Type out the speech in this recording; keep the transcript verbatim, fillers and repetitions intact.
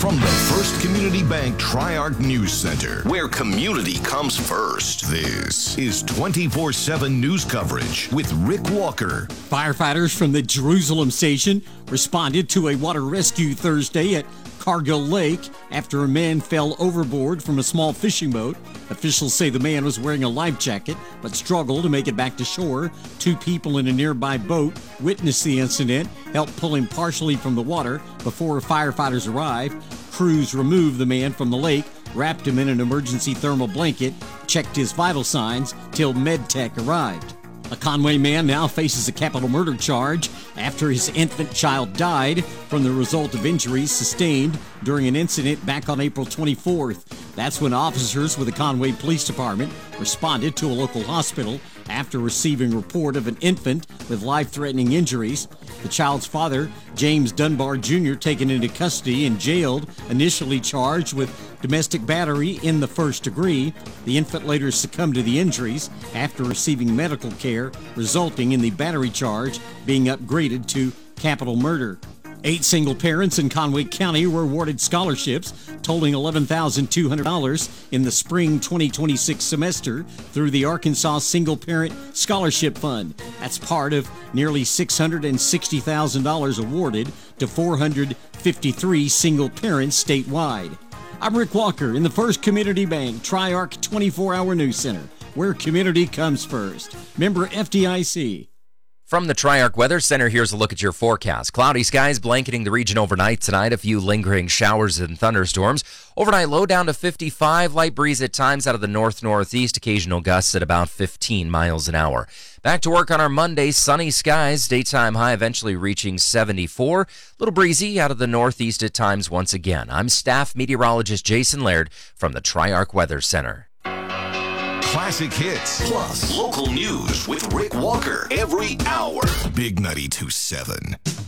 From the First Community Bank Tri-Arc News Center, where community comes first, this is twenty-four seven news coverage with Rick Walker. Firefighters from the Jerusalem station responded to a water rescue Thursday at Cargill Lake after a man fell overboard from a small fishing boat. Officials say the man was wearing a life jacket but struggled to make it back to shore. Two people in a nearby boat witnessed the incident, helped pull him partially from the water before firefighters arrived. Crews removed the man from the lake, wrapped him in an emergency thermal blanket, checked his vital signs till MedTech arrived. A Conway man now faces a capital murder charge after his infant child died from the result of injuries sustained during an incident back on April twenty-fourth. That's when officers with the Conway Police Department responded to a local hospital after receiving a report of an infant with life-threatening injuries. The child's father, James Dunbar Junior, taken into custody and jailed, initially charged with domestic battery in the first degree. The infant later succumbed to the injuries after receiving medical care, resulting in the battery charge being upgraded to capital murder. Eight single parents in Conway County were awarded scholarships totaling eleven thousand two hundred dollars in the spring twenty twenty-six semester through the Arkansas Single Parent Scholarship Fund. That's part of nearly six hundred sixty thousand dollars awarded to four hundred fifty-three single parents statewide. I'm Rick Walker in the First Community Bank Tri-Arc twenty-four hour News Center, where community comes first. Member F D I C. From the Tri-Arc Weather Center, here's a look at your forecast. Cloudy skies blanketing the region overnight tonight. A few lingering showers and thunderstorms. Overnight low down to fifty-five. Light breeze at times out of the north-northeast. Occasional gusts at about fifteen miles an hour. Back to work on our Monday. Sunny skies. Daytime high eventually reaching seventy-four. A little breezy out of the northeast at times once again. I'm staff meteorologist Jason Laird from the Tri-Arc Weather Center. Classic hits, plus local news with Rick Walker every hour. Big ninety-two point seven.